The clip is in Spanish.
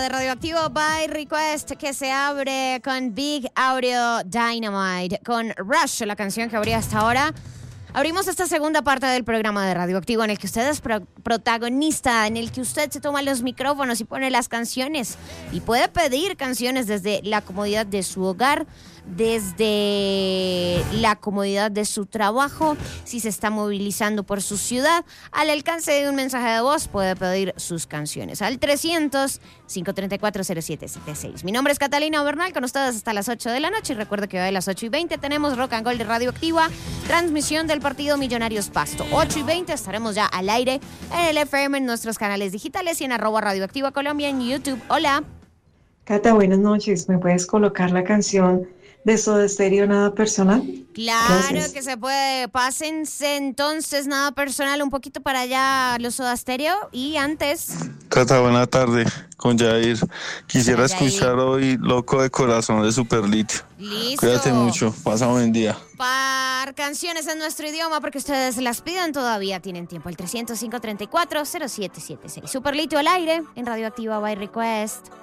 De Radioactivo by Request, que se abre con Big Audio Dynamite, con Rush, la canción que abría hasta ahora. Abrimos esta segunda parte del programa de Radioactivo en el que usted es protagonista, en el que usted se toma los micrófonos y pone las canciones y puede pedir canciones desde la comodidad de su hogar, desde la comodidad de su trabajo. Si se está movilizando por su ciudad, al alcance de un mensaje de voz puede pedir sus canciones al 300-534-0776. Mi nombre es Catalina Bernal, con ustedes hasta las 8 de la noche, y recuerde que hoy a las 8:20 tenemos Rock and Gold de Radioactiva, transmisión del partido Millonarios Pasto. 8:20 estaremos ya al aire en el FM, en nuestros canales digitales y en @Radioactiva Colombia en YouTube. Hola. Cata, buenas noches. ¿Me puedes colocar la canción de Soda Stereo, Nada Personal? Claro. Gracias. Que se puede. Pásense entonces, Nada Personal, un poquito para allá los Soda Stereo. Y antes, Cata, buena tarde, con Jair. Quisiera Hola, Jair. escuchar hoy Loco de Corazón de Superlitio. listo. Cuídate mucho, pasa buen día. Par canciones en nuestro idioma, porque ustedes las piden, todavía tienen tiempo. El 300-534-0776. Superlitio al aire en Radioactiva by Request.